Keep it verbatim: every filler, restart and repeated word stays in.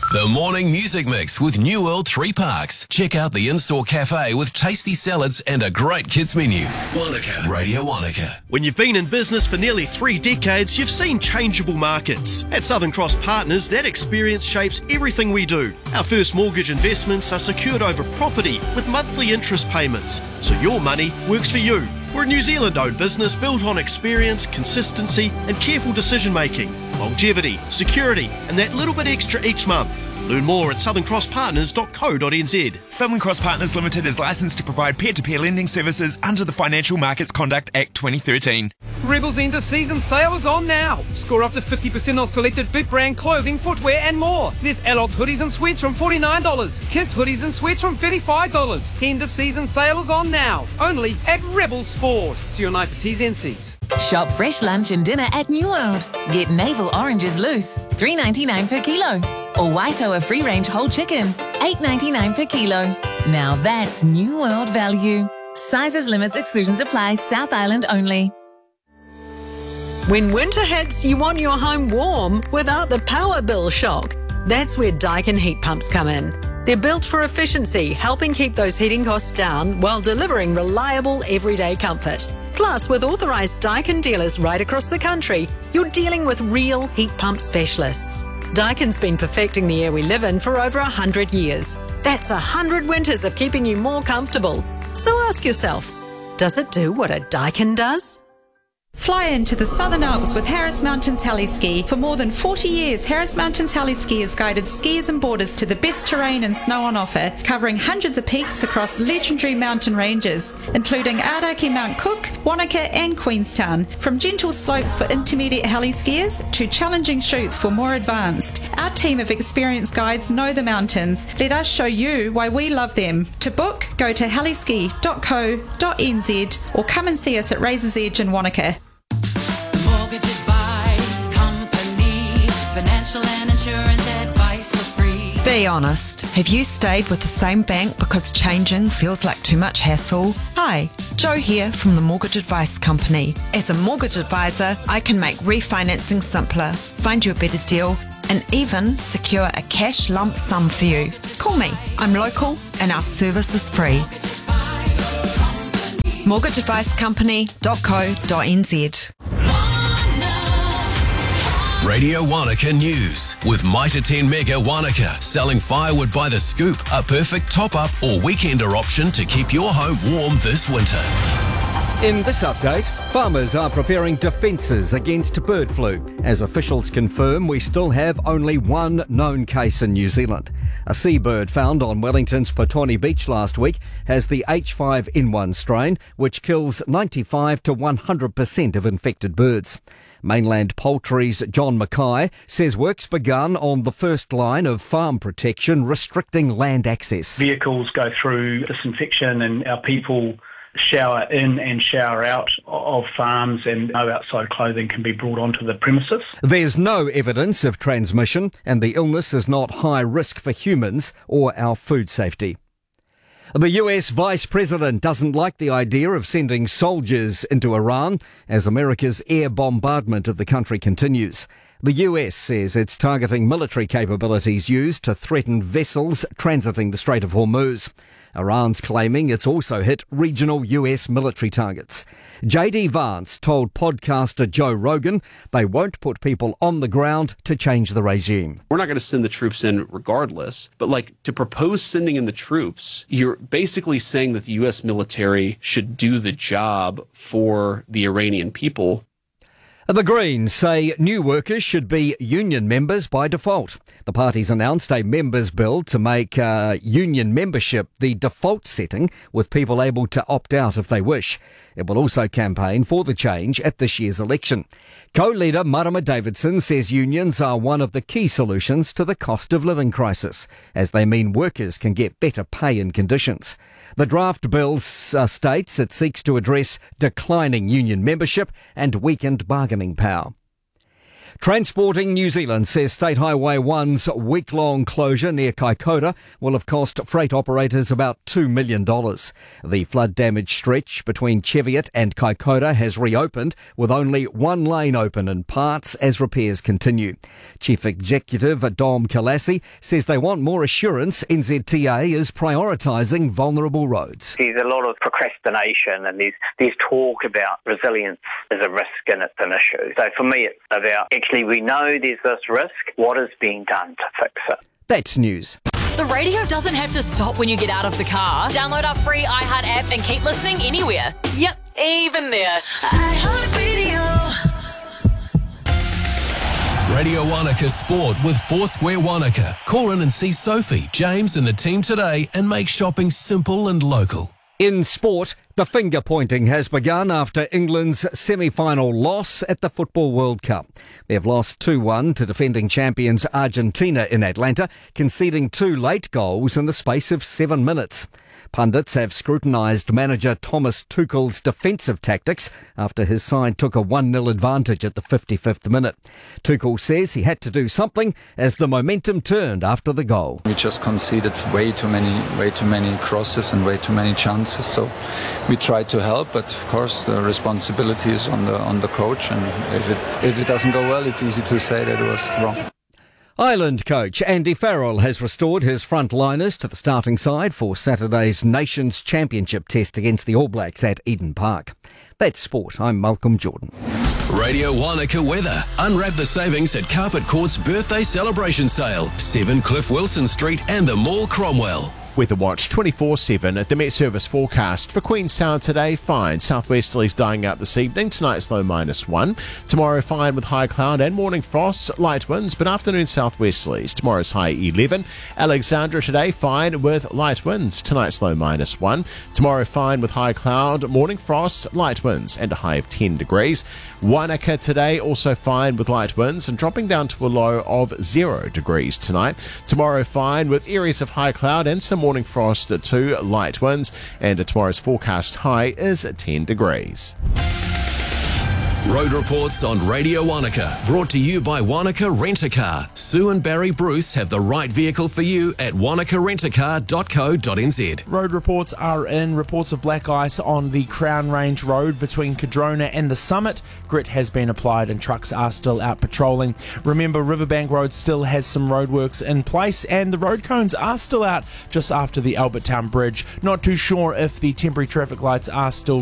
The Morning Music Mix with New World Three Parks. Check out the in-store cafe with tasty salads and a great kids menu. Wanaka, Radio Wanaka. When you've been in business for nearly three decades, you've seen changeable markets. At Southern Cross Partners, that experience shapes everything we do. Our first mortgage investments are secured over property with monthly interest payments, so your money works for you. We're a New Zealand-owned business built on experience, consistency and careful decision-making, longevity, security and that little bit extra each month. Learn more at southern cross partners dot co dot n z. Southern Cross Partners Limited is licensed to provide peer-to-peer lending services under the Financial Markets Conduct Act twenty thirteen. Rebel's end of season sale is on now. Score up to fifty percent off selected big brand clothing, footwear and more. There's adults hoodies and sweats from forty-nine dollars. Kids hoodies and sweats from thirty-five dollars. End of season sale is on now. Only at Rebel Sport. See your night for T's and C's. Shop fresh lunch and dinner at New World. Get navel oranges loose, three dollars ninety-nine per kilo. Or Waitoa free-range whole chicken, eight dollars ninety-nine per kilo. Now that's New World value. Sizes, limits, exclusions apply. South Island only. When winter hits, you want your home warm without the power bill shock. That's where Daikin heat pumps come in. They're built for efficiency, helping keep those heating costs down while delivering reliable everyday comfort. Plus, with authorised Daikin dealers right across the country, you're dealing with real heat pump specialists. Daikin's been perfecting the air we live in for over one hundred years. That's one hundred winters of keeping you more comfortable. So ask yourself, does it do what a Daikin does? Fly into the Southern Alps with Harris Mountains Heli-Ski. For more than forty years, Harris Mountains Heli-Ski has guided skiers and boarders to the best terrain and snow on offer, covering hundreds of peaks across legendary mountain ranges, including Araki Mount Cook, Wanaka and Queenstown. From gentle slopes for intermediate heli-skiers to challenging chutes for more advanced, our team of experienced guides know the mountains. Let us show you why we love them. To book, go to heliski dot co dot n z or come and see us at Razor's Edge in Wanaka. Mortgage Advice Company. Financial and insurance advice for free. Be honest. Have you stayed with the same bank because changing feels like too much hassle? Hi, Jo here from the Mortgage Advice Company. As a mortgage advisor, I can make refinancing simpler, find you a better deal, and even secure a cash lump sum for you. Call me. I'm local and our service is free. mortgage advice company dot co dot n z. Radio Wanaka News with Mitre ten Mega Wanaka, selling firewood by the scoop, a perfect top-up or weekender option to keep your home warm this winter. In this update, farmers are preparing defences against bird flu. As officials confirm, we still have only one known case in New Zealand. A seabird found on Wellington's Potoni Beach last week has the H five N one strain, which kills ninety-five to one hundred percent of infected birds. Mainland Poultry's John Mackay says work's begun on the first line of farm protection, restricting land access. Vehicles go through disinfection and our people shower in and shower out of farms, and no outside clothing can be brought onto the premises. There's no evidence of transmission and the illness is not high risk for humans or our food safety. The U S Vice President doesn't like the idea of sending soldiers into Iran as America's air bombardment of the country continues. The U S says it's targeting military capabilities used to threaten vessels transiting the Strait of Hormuz. Iran's claiming it's also hit regional U S military targets. J D Vance told podcaster Joe Rogan they won't put people on the ground to change the regime. We're not going to send the troops in regardless, but like to propose sending in the troops, you're basically saying that the U S military should do the job for the Iranian people. The Greens say new workers should be union members by default. The party's announced a members' bill to make uh, union membership the default setting, with people able to opt out if they wish. It will also campaign for the change at this year's election. Co-leader Marama Davidson says unions are one of the key solutions to the cost of living crisis, as they mean workers can get better pay and conditions. The draft bill uh, states it seeks to address declining union membership and weakened bargaining power. Transporting New Zealand says State Highway one's week-long closure near Kaikoura will have cost freight operators about two million dollars. The flood-damaged stretch between Cheviot and Kaikoura has reopened with only one lane open in parts as repairs continue. Chief Executive Dom Kalassi says they want more assurance N Z T A is prioritising vulnerable roads. There's a lot of procrastination and there's, there's talk about resilience as a risk and it's an issue. So for me it's about actually we know there's this risk, what is being done to fix it? That's news. The radio doesn't have to stop when you get out of the car. Download our free iHeart app and keep listening anywhere. Yep, even there. iHeartRadio. Radio Wanaka Sport with Foursquare Wanaka. Call in and see Sophie, James and the team today and make shopping simple and local. In sport, the finger-pointing has begun after England's semi-final loss at the Football World Cup. They've lost two one to defending champions Argentina in Atlanta, conceding two late goals in the space of seven minutes. Pundits have scrutinised manager Thomas Tuchel's defensive tactics after his side took a one nil advantage at the fifty-fifth minute. Tuchel says he had to do something as the momentum turned after the goal. We just conceded way too many, way too many crosses and way too many chances, so we tried to help, but of course the responsibility is on the on the coach, and if it if it doesn't go well, it's easy to say that it was wrong. Ireland coach Andy Farrell has restored his frontliners to the starting side for Saturday's Nations Championship test against the All Blacks at Eden Park. That's sport. I'm Malcolm Jordan. Radio Wanaka weather. Unwrap the savings at Carpet Court's birthday celebration sale. seven Cliff Wilson Street and the Mall Cromwell. Weather Watch twenty-four seven at the Met Service forecast. For Queenstown today, fine. Southwesterlies dying out this evening. Tonight's low minus one. Tomorrow, fine with high cloud and morning frosts, light winds, but afternoon southwesterlies. Tomorrow's high eleven. Alexandra today, fine with light winds. Tonight's low minus one. Tomorrow, fine with high cloud, morning frosts, light winds, and a high of ten degrees. Wanaka today, also fine with light winds and dropping down to a low of zero degrees tonight. Tomorrow, fine with areas of high cloud and some morning frost to light winds, and tomorrow's forecast high is ten degrees. Road reports on Radio Wanaka, brought to you by Wanaka Rent-A-Car. Sue and Barry Bruce have the right vehicle for you at wanaka rent a car dot co dot n z. Road reports are in. Reports of black ice on the Crown Range Road between Cadrona and the Summit. Grit has been applied and trucks are still out patrolling. Remember, Riverbank Road still has some roadworks in place and the road cones are still out just after the Albertown Bridge. Not too sure if the temporary traffic lights are still